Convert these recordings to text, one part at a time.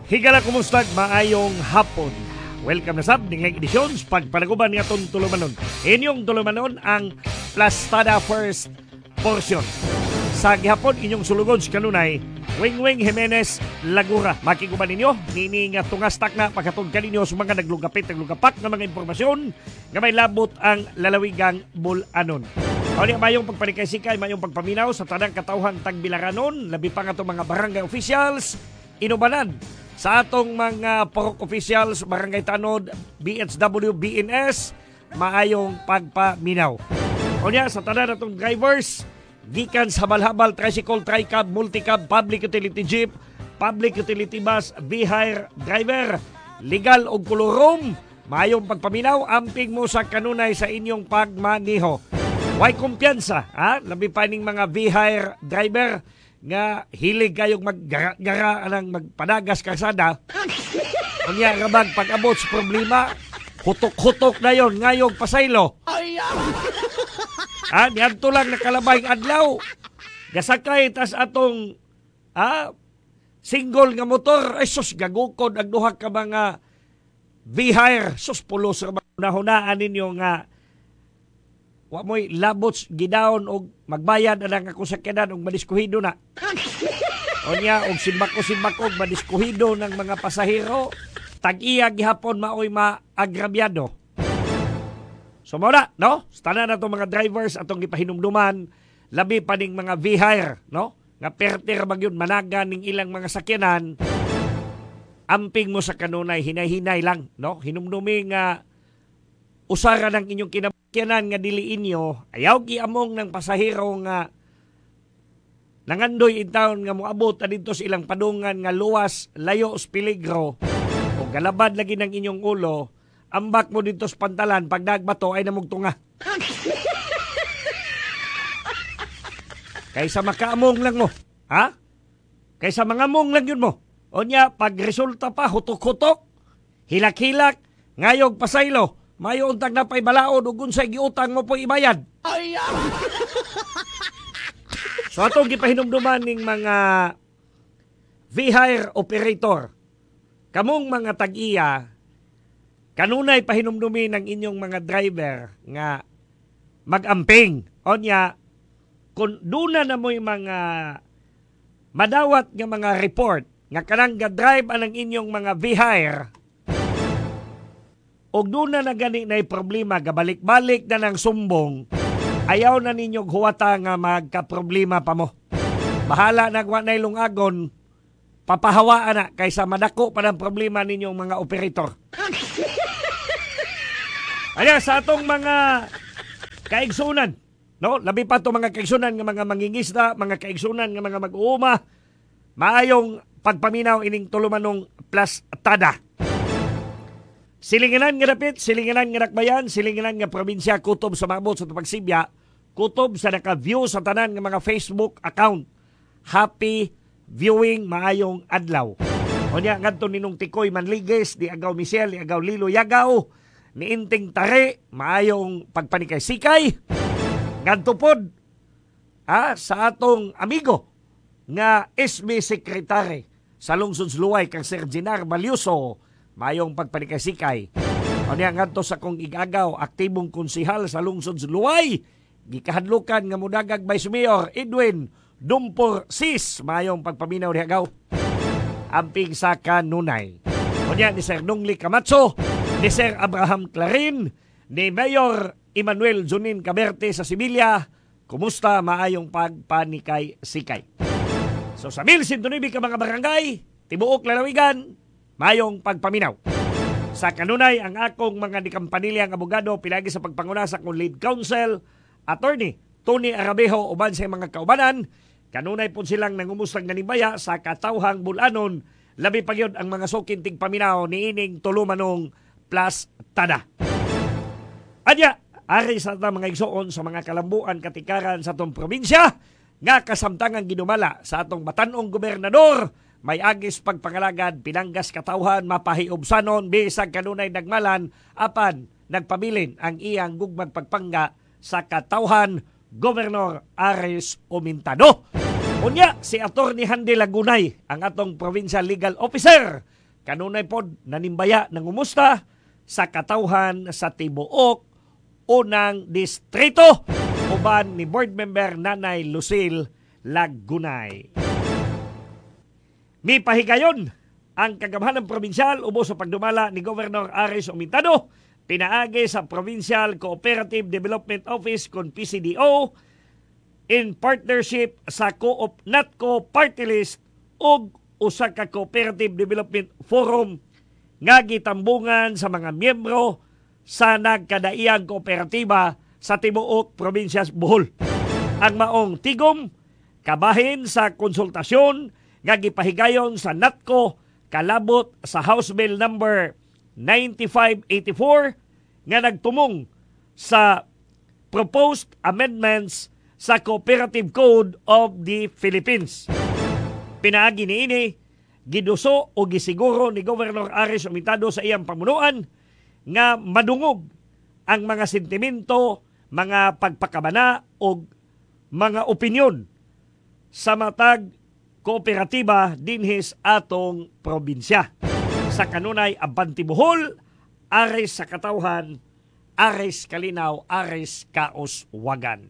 Higala kumusta maayong hapon. Welcome na sab ning editions pagpanaguban nga atong tulumanon. Inyong tulumanon ang Plastada First portion. Sa gihapon inyong sulugod sa kanunay Wingwing Jimenez Lagura. Makiguban ninyo nini nga tungastak na pagkatod kaninyo sa mga naglugapak na mga impormasyon nga may labot ang lalawigang Bulanon. Kaya mayong pagpanikay-sikay, mayong pagpaminaw sa tanang katawhang tagbilaranon, labi pa nga itong mga barangay officials, inubanan sa atong mga porok officials, barangay tanod, BHW, BNS, maayong pagpaminaw. Kaya sa tanan natong drivers, gikan sa habal-habal, tricycle, tricab, multicab, public utility jeep, public utility bus, V-hire driver, legal o kolorom, maayong pagpaminaw, amping mo sa kanunay sa inyong pagmaniho. Way kumpiyansa, ha? Labi pa ning mga V-hire driver nga hilig kayong maggara anang magpanagas kasada. Unya rabag pag-abot sa problema, hutok-hutok na yon ngayong pasaylo. Diyan to lang nakalabay adlaw. Gasakay tas atong single nga motor, ay sus gagukod ang duha ka mga V-hire. Sus pulos ra hunahunaan ninyo nga wa mo'y labots gidaon og magbayad ang ako sakyanan og madiskuhido na. Onya og simbako madiskuhido ng mga pasahero, tag-iya gihapon maoy maagrabyado. So mao na, no? Tanan na to mga drivers atong gipahinumduman, labi pa ning mga V-hire, no? Nga perter magyud managa ning ilang mga sakyanan. Amping mo sa kanunay hinay-hinay lang, no? Hinumdumi nga usara ng inyong kinabakyanan nga dili inyo, ayaw giamong ng pasahero nga nangandoy in town nga moabot dito sa ilang padungan nga luwas, layo sa peligro o galabad lagi ng inyong ulo, ambak mo dito sa pantalan pag nagbato ay namugtunga. Kaysa makaamong lang mo, ha? Kaysa mangamong lang yun mo. O niya, pag resulta pa, hutok-hutok, hilak-hilak, ngayog pasaylo, mayo untag na pa'y balaod o gunsay giutang mo po ibayad. So atong gipahinumduman ning mga V-hire operator, kamong mga tag-iya, kanunay pahinumdumi ng inyong mga driver nga mag-amping. O niya, kung duna na mo'y mga madawat nga mga report nga kanang ga-drive anang inyong mga V-hire, og doon na gani na problema, gabalik-balik na ng sumbong, ayaw na ninyong huwata nga magka-problema pa mo. Bahala nagwa na ilungagon, papahawaan na kaysa madako pa ng problema ninyong mga operator. Kaya sa atong mga kaigsunan, no? Labi pa to mga kaigsunan nga mga mangingisda, mga kaigsunan nga mga mag-uuma, maayong pagpaminaw ining tulumanong Plastada. Silinganan nga dapit, silinganan nga nakbayan, silinganan nga probinsya, kutob sa mabot sa Tupagsibya, kutob sa naka-view sa tanan nga mga Facebook account. Happy viewing, maayong adlaw. O niya, ngadto ninong Tikoy Manliges, di agaw Michelle, di agaw Lilo Yagaw, ni Inting Tare, maayong pagpanikay-sikay. Ngadto pod, sa atong amigo nga SB Secretary sa Lungsod Luway, kang Sir Ginar Balyoso, mayong pagpanikay-sikay. O niya ngadto sa kong igagaw, aktibong konsihal sa Lungsod Luway, gikahadlukan nga mudagag Vice Mayor Edwin Dumpor Sis, mayong pagpaminaw ni agaw. Amping sa kanunay. O niya ni Sir Nungli Camacho, ni Sir Abraham Clarin, ni Mayor Emmanuel Junin Caberte sa Sibilya, kumusta maayong pagpanikay-sikay. So sa 1,109 ka mga barangay, tibuok lalawigan, mayong pagpaminaw. Sa kanunay, ang akong mga dikampanilyang abogado, pilagi sa pagpanguna sa akong lead counsel, attorney Tony Arabejo, uban sa mga kaubanan, kanunay po silang nangumustang nanibaya sa katawhang Bulanon, labi pa yun ang mga sukinting paminaw ni ining tulumanong Plastada. Adya, ari sa mga igsoon sa mga kalambuan katikaran sa atong probinsya, nga kasamtangang ginumala sa atong batanong gobernador, may agis pagpangalagad, pinanggas katawhan, mapahiobsanon, bisag kanunay nagmalan, apan nagpabilin ang iyang gugmang pagpangga sa katawhan, Governor Ares Omintado. Unya, si Atty. Handy Lagunay, ang atong provincial legal officer kanunay pod nanimbaya ng umusta sa katawhan sa tibuok unang distrito uban ni board member Nanay Lucille Lagunay. Mipahigayon ang kagamhanang probinsyal ubos sa pagdumala ni Governor Aris Omitado pinaagi sa Provincial Cooperative Development Office kon PCDO in partnership sa Co-op NATCO Party List ug usa ka Cooperative Development Forum nga gitambungan sa mga miyembro sa nagkadaiyang kooperatiba sa tibuok probinsya Bohol. Ang maong tigom kabahin sa konsultasyon nga gipahigayon sa NATCO kalabot sa House Bill number 9584 nga nagtumong sa proposed amendments sa Cooperative Code of the Philippines. Pinaagi niini giduso o gisiguro ni Governor Aris Omitado sa iyang pamunuan nga madungog ang mga sentimento, mga pagpakabana o mga opinyon sa matag kooperatiba dinhis atong probinsya. Sa kanunay Abante Bohol, Aris sa katawhan, Aris kalinaw, Aris kauswagan.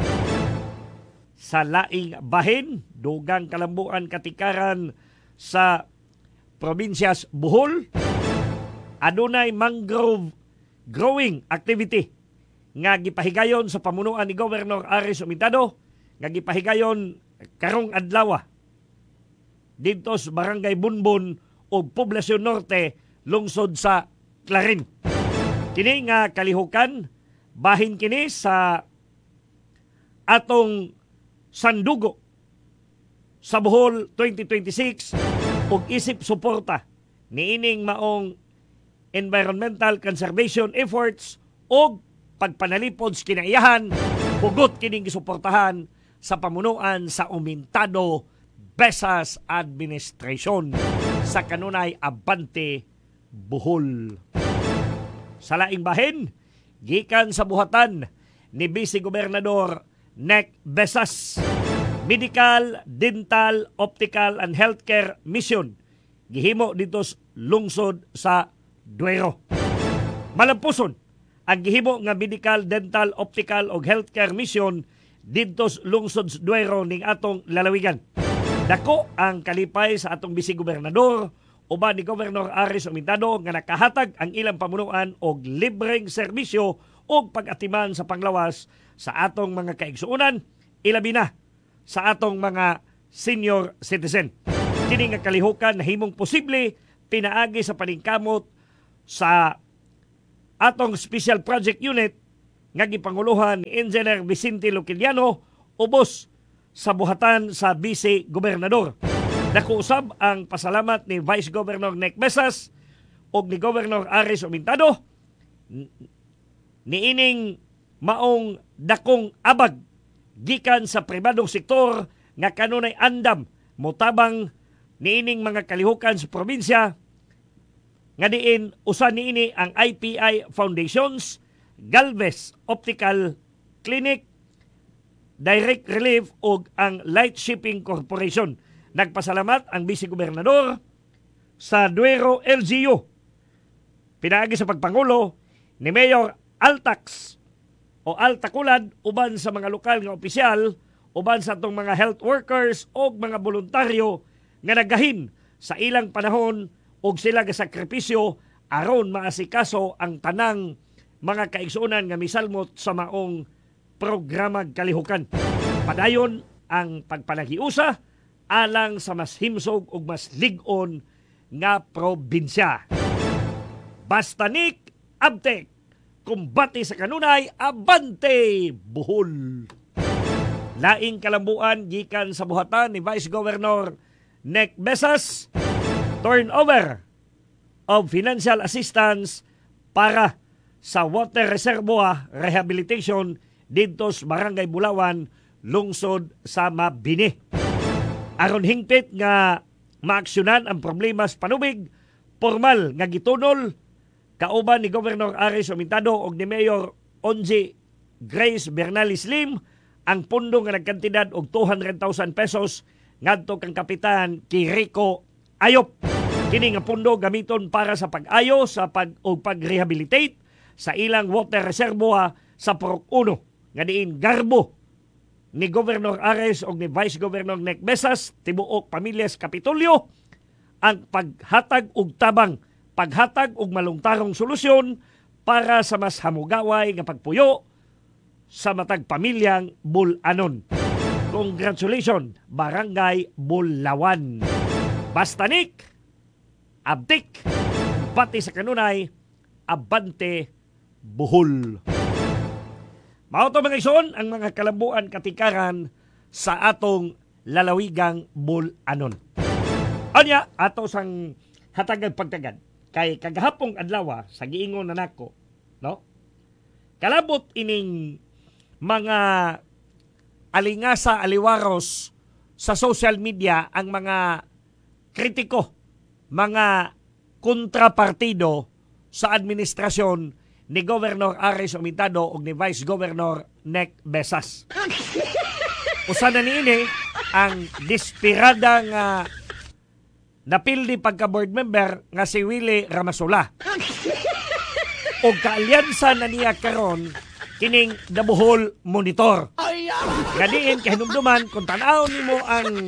Sa laing bahin, dugang kalambuan katikaran sa probinsyas Bohol, adunay mangrove growing activity nga gipahigayon sa pamunuan ni Governor Aris Omitado nga gipahigayon karong adlaw dito sa Barangay Bunbon o Poblacion Norte, lungsod sa Clarin. Kini nga kalihukan, bahin kini sa atong sandugo sa Bohol 2026 ug isip suporta niining maong environmental conservation efforts ug pagpanalipod sa kinaiyahan, hugot kining gisuportahan sa pamunuan sa Umintado Besas Administration sa kanunay Abante Bohol. Sa laing bahin, gikan sa buhatan ni Vice Gobernador Nec Besas, Medical, Dental, Optical and Healthcare Mission gihimo dito sa lungsod sa Duero. Malampuson ang gihimo nga Medical, Dental, Optical ug Healthcare Mission dito sa lungsod sa Duero ning atong lalawigan. Dako ang kalipay sa atong Vice Gobernador uban ni Governor Aris Omitado nga nakahatag ang ilang pamunuan og libreng serbisyo og pag-atiman sa panglawas sa atong mga kaigsuonan, ilabi na sa atong mga senior citizen. Kini nga kalihukan na himong posible pinaagi sa paningkamot sa atong Special Project Unit nga gipanguluhan ni Engineer Vicente Loquiliano ubos sa buhatan sa Vice Gobernador. Nakuusab ang pasalamat ni Vice Governor Nec Besas o ni Governor Aris Omitado niining maong dakong abag gikan sa pribadong sektor nga kanunay andam motabang niining mga kalihukan sa probinsya nga diin usa niini ang IPI Foundations, Galvez Optical Clinic, Direct Relief o ang Light Shipping Corporation. Nagpasalamat ang Vice Gobernador sa Duero LGU. Pinaagi sa pagpangulo ni Mayor Altax o Altaculad uban sa mga lokal nga opisyal, uban sa atong mga health workers o mga voluntaryo nga nagahin sa ilang panahon og sila gasakripisyo aron maasikaso ang tanang mga kaigsuonan nga misalmot sa maong programang kalihukan. Padayon ang pagpalahiusa alang sa mas himsog ug mas lig-on nga probinsya. Bastanik Abtek, kumbati sa kanunay, Abante Bohol. Laing kalambuan gikan sa buhatan ni Vice Governor Nec Besas, turnover of financial assistance para sa water reservoir rehabilitation dito sa Barangay Bulawan, lungsod sa Mabini. Aron hingpit nga maaksyonan ang problema sa panubig, formal nga gitunol kauban ni Governor Aris Omitado og ni Mayor Onji Grace Bernales Lim ang pundo nga nagkantidad og 200,000 pesos ngadto kang kapitan Kiriko Ayop. Kini nga pundo gamiton para sa pag-ayo sa pag-rehabilitate sa ilang water reservoir sa Purok 1 nga diin garbo ni Governor Ares o ni Vice Governor Nec Besas tibuok pamilyas Kapitolyo ang paghatag og tabang, paghatag og malungtarong solusyon para sa mas hamugaway nga pagpuyo sa matag pamilyang Bulanon. Congratulations, Barangay Bulawan. Bastanik, abdik, pati sa kanunay, abante, buhol. Mao to mga igsoon ang mga kalambuan katikaran sa atong lalawigang Bulanon. Anya, ato sang hatagag pagtagad. Kay kagahapong adlaw sa giingon na nako, no? Kalabot ining mga alingasa, aliwaros sa social media ang mga kritiko, mga kontrapartido sa administrasyon ni Governor Ares Omitado o ni Vice Governor Nec Besas. Usa na niini ang dispirada nga napildi pagka-board member nga si Willie Ramasola. O kaalyansa na niya karon kining The Bohol Monitor. Ganiin kahinumduman kung tanaw nimo ang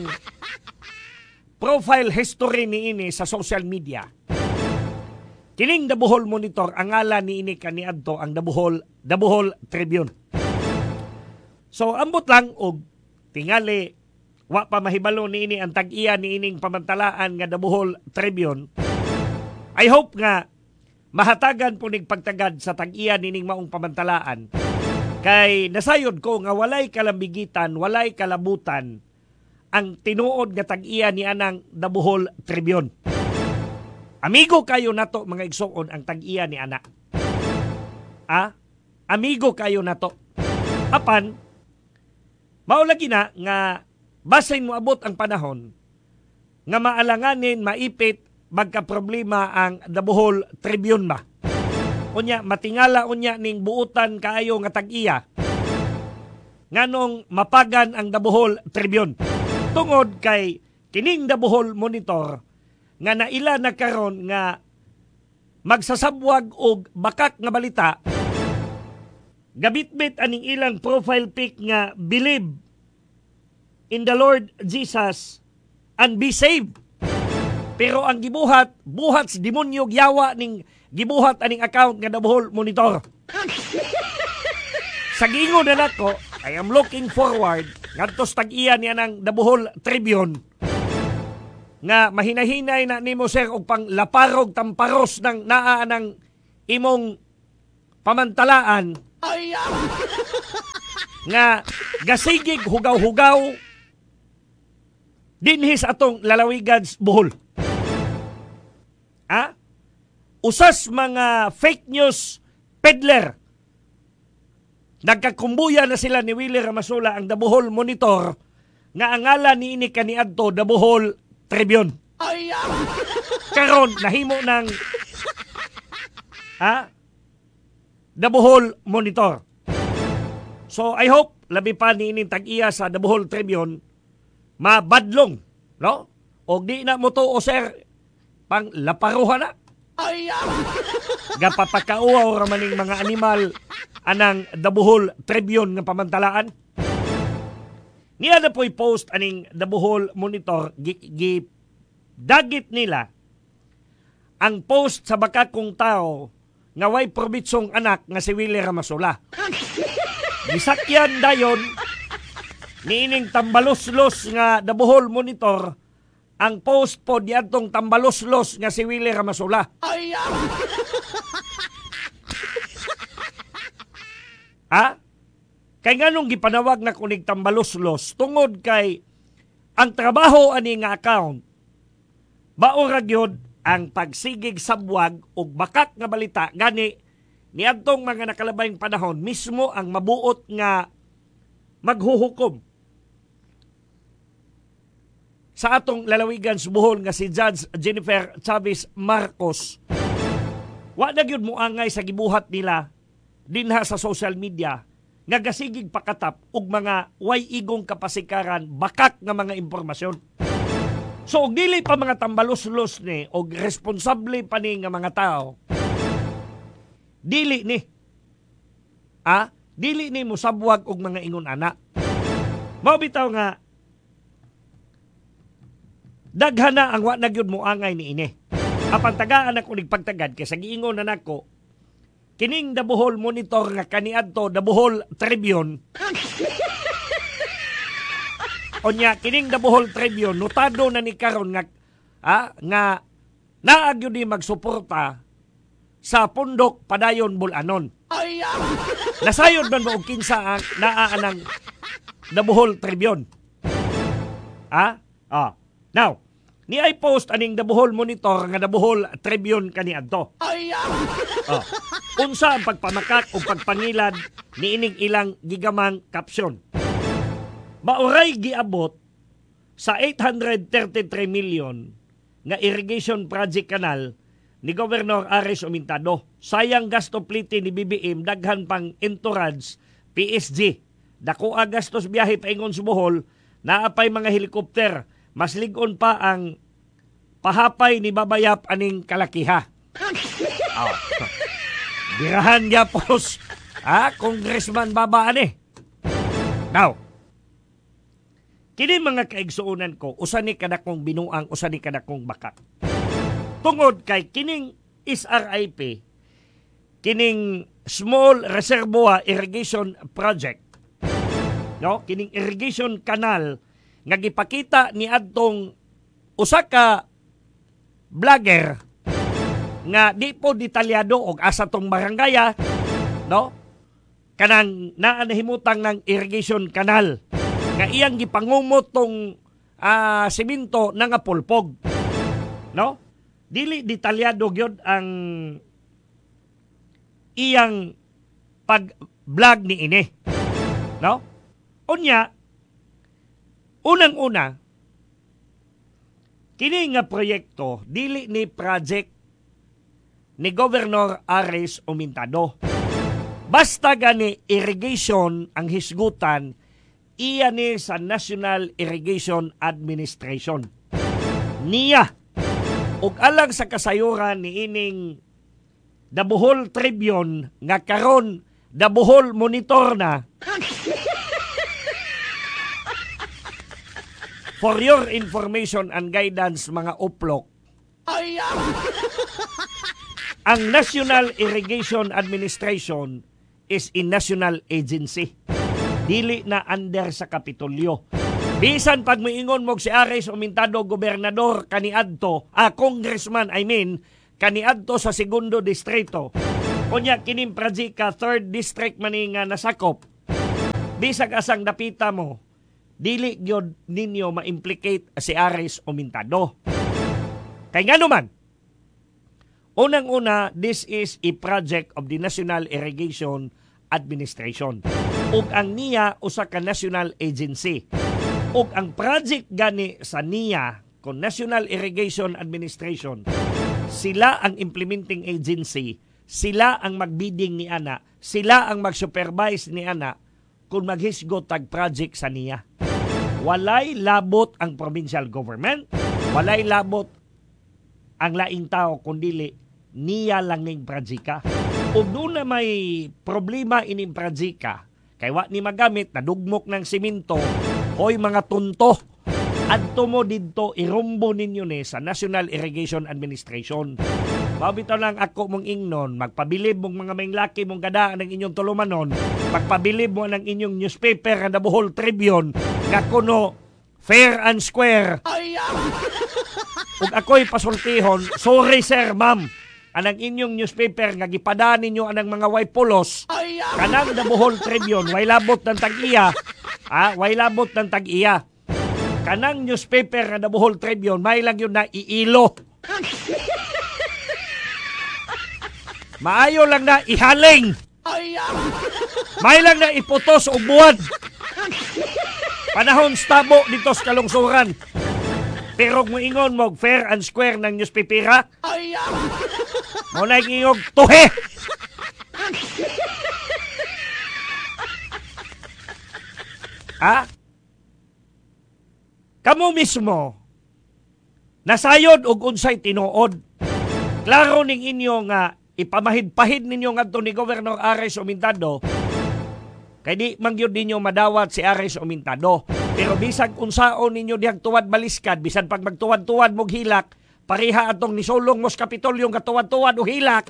profile history niini sa social media. Kining The Bohol Monitor ang ngalan niini kaniadto ang The Bohol Tribune. So ambot lang og tingali wa pa mahibalo niini ang tag-iya niining pamantalaan nga The Bohol Tribune. I hope nga mahatagan po ning pagtagad sa tag-iya nining maong pamantalaan. Kay nasayod ko nga walay kalambigitan, walay kalabutan ang tinuod nga tag-iya ni anang The Bohol Tribune. Amigo kayo nato mga igsoon ang tag-iya ni ana. Amigo kayo nato. Apan mao lagi na nga basin mo abot ang panahon nga maalanganin, maipit, magka-problema ang The Bohol Tribune ba. Unya, matingala unya ning buutan kaayo nga tag-iya nganong mapagan ang The Bohol Tribune. Tungod kay kining The Bohol Monitor nga naila na karon nga magsasabwag og bakak nga balita, gabitbit aning ilang profile pic nga believe in the Lord Jesus and be saved. Pero ang gibuhat, buhat si demonyo yawa ning gibuhat aning account nga The Bohol Monitor. Sa giingon na nako, I am looking forward ngadto sa tag-iya niya ng The Bohol Tribune nga mahinahinay na nimo sir og pang laparog tamparos ng naa ng imong pamantalaan nga gasigig hugaw-hugaw dinhis atong lalawigan Bohol. Usas mga fake news peddler. Nagkakumbuya na sila ni Willie Ramasola ang The Bohol Monitor nga ang ngalan niini kaniadto The Bohol Tribune. Karon nahimo ng The Bohol Monitor. So I hope labi pa niining tag-iya sa The Bohol Tribune mabadlong, no? O di na mo to o sir pang laparuhan na. Gapapakauaw ramaning mga animal anang The Bohol Tribune nga pamantalaan. Niya na po'y post aning The Bohol Monitor dagit nila ang post sa bakakong tao nga way probitsong anak nga si Willie Ramasola. Gisakyan dayon niining tambaloslos nga The Bohol Monitor ang post po diadtong tambaloslos nga si Willie Ramasola. Kay nganong gipanawag na kunig tambaloslos tungod kay ang trabaho ani nga account baora gyud ang pagsigig sabwag ug bakak nga balita gani niadtong mga nakalabayng panahon mismo ang mabuot nga maghuhukom sa atong lalawigan sa Bohol nga si Judge Jennifer Chavez Marcos. Wa na gyud moangay sa gibuhat nila dinha sa social media nga gasigig pakatap og mga way igong kapasikaran bakak nga mga impormasyon. So, dili pa mga tambalos-los ni o responsable pa ni nga mga tao, dili ni. Dili ni musabwag og mga ingon ana. Mao bitaw nga daghana ang wa na gyud mo angay ni ini. Apan tagaan ako nigpagtagad kay sa giingon na nako kining The Bohol Monitor nga kaniadto The Bohol Tribune. Onya kining The Bohol Tribune notado na ni karon nga naa gyud ni magsuporta sa pundok padayon Bulanon. Nasayod man mo og kinsa ang naa anang The Bohol Tribune. Now, ni ay post aning The Bohol Monitor nga The Bohol Tribune kaniadto. Unsa ang pagpamakak o pagpangilad ni ining ilang gigamang caption. Mauray giabot sa 833 million nga irrigation project kanal ni Governor Ares Omintado. Sayang gasto pliti ni BBM, daghan pang entourage, PSG. Dako gastos biyahe paingon sa Bohol, naapay mga helikopter. Mas ligon pa ang pahapay ni Babayap aning kalakiha. Birahan niya pos, Congressman Baba ani. Now, kini mga kaigsuunan ko, usa ni kadakong binuang, usa ni kadakong bakak. Tungod kay kining SRIP, kining Small Reservoir Irrigation Project, no? Kining irrigation canal nga gipakita ni adtong usa ka vlogger nga di po detalyado og asa tong barangaya, no? Kanang naa nahimutang ng irrigation canal nga iyang gipangumot tong semento na nga pulpog, no? Dili detalyado gyud ang iyang pag-vlog ni ini, no? Unya, unang-una, kini nga proyekto dili ni project ni Governor Ares Omintado. Basta gani irrigation ang hisgutan, iya ni sa National Irrigation Administration. Niya, ug alang sa kasayuran ni ining The Bohol Tribune nga karon The Bohol Monitor na. For your information and guidance mga uplok, ang National Irrigation Administration is a national agency. Dili na under sa Kapitolyo. Bisan pag moingon mo si Ares Omintado, gobernador kaniadto, congressman kaniadto sa segundo distrito. Kunya kining projika 3rd district maninga nasakop. Bisag asang dapita mo, dili gyud ninyo ma-implicate si Ares Omintado. Kay ngano man, unang-una, this is a project of the National Irrigation Administration. Ug ang NIA usa ka national agency. Ug ang project gani sa NIA kon National Irrigation Administration, sila ang implementing agency, sila ang magbidding ni ana, sila ang mag-supervise ni ana kung maghisgot tag project sa NIA. Walay labot ang provincial government, walay labot ang laing tao kundili niya lang ning projika. Ug doon na may problema ining projika, kay wa ni magamit, nadugmok ng simento, hoy mga tunto, adto mo didto, irumbo ninyo ni sa National Irrigation Administration. Mabitaw lang ako mong ingnon, magpabilib mong mga maynglaki mong gadaan ng inyong tulumanon, magpabilib mo ng inyong newspaper na The Bohol Tribune, nga kuno fair and square. Ug ako'y pasultihon, sorry sir, ma'am, anang inyong newspaper nga gipadaan ninyo anang mga way pulos, kanang The Bohol Tribune, way labot ng tag-iya, way labot ng tag-iya. Kanang newspaper nga The Bohol Tribune, may lang yun na iilo. Maayo lang na ihaling. May lang na iputos o buwan. Panahon stabo dito sa kalungsuran. Pero kung ingon mo fair and square ng newspaper, mo na ingog tuhe. Kamu mismo, Nasayod og unsay tinuod. Klaro ning inyo nga ipamahid-pahid ninyo ngadto ni Governor Ares Omentado kay di mangyud ninyo madawat si Ares Omentado. Pero bisag unsaon ninyo dihang tuwad baliskad, bisan pag magtuwad-tuwad mog hilak, pareha atong nisulong mos Kapitolyo nga tuwad-tuwad o hilak.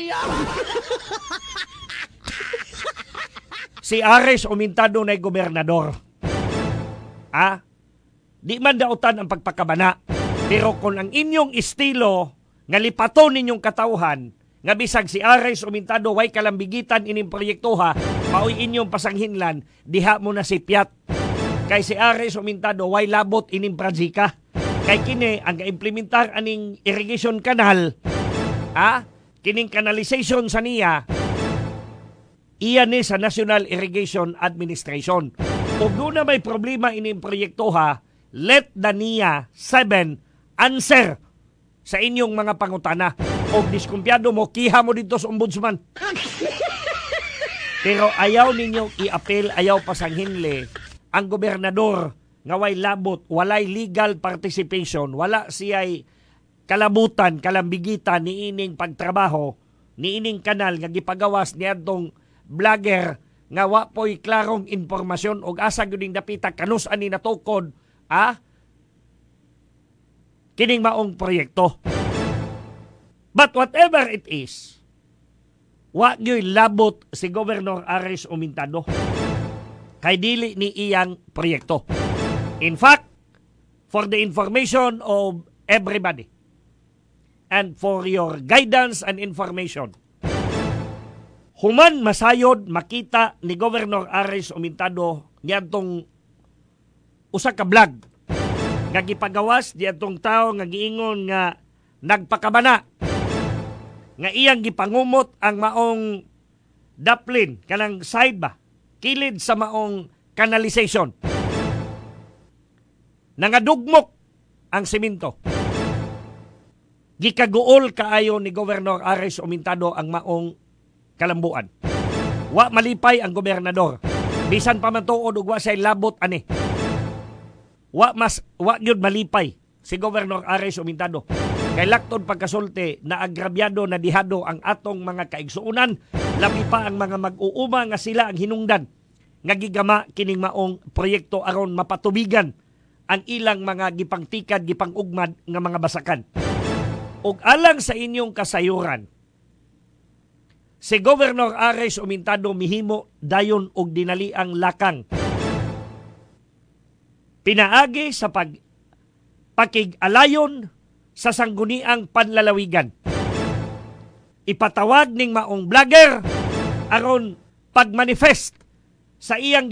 Si Ares Omentado na gobernador. Di man dautan ang pagpakabana. Pero kung ang inyong estilo nga lipaton ninyong katawhan, nga bisag si Ares Omentado way kalambigitan ining proyektoha, maoy inyong pasanghinlan, diha mo na si Piat. Kay si Ares Omentado way labot ining projika. Kay kini ang ga-implementar aning irrigation canal, kining canalization sa niya, iya ni sa National Irrigation Administration. Kung doon na may problema ining proyektoha, let the NIA 7 answer sa inyong mga pangutana. O diskumpiyado mo, kiha mo dito sa ombudsman. Pero ayaw ninyong i-apel, ayaw pasanghinle ang gobernador nga way labot, walay legal participation, wala siya'y kalabutan, kalambigitan ni ining pagtrabaho, ni ining kanal nga gipagawas niya itong vlogger nga wapoy klarong informasyon o asa gyuding dapita kanus ani natukod kining maong proyekto. But whatever it is, wa gyoy labot si Governor Ares Omentado kay dili ni iyang proyekto. In fact, for the information of everybody and for your guidance and information, human masayod makita ni Governor Ares Omentado niyadtong usa ka vlog nga gipagawas diyadtong tao nga giingon nga nagpakabana nga iyang gipangumot ang maong daplin kanang side ba kilid sa maong canalization. Nangadugmok ang semento. Gikaguol kaayo ni Governor Ares Omentado ang maong kalambuan. Wa malipay ang gobernador. Bisan pa man tuod ug wa say labot ani. Wa gyud malipay si Governor Ares Omentado. Kay laktod pagkasulti na agrabyado na dihado ang atong mga kaigsuunan, labi pa ang mga mag-uuma nga sila ang hinungdan nga gigama kining maong proyekto aron mapatubigan ang ilang mga gipangtikad, gipangugmad nga mga basakan. Ug alang sa inyong kasayuran, si Governor Ares Omentado mihimo dayon og dinaliang lakang pinaagi sa pakig-alayon sa sangguniang panlalawigan. Ipatawag ning maong vlogger aron pagmanifest sa iyang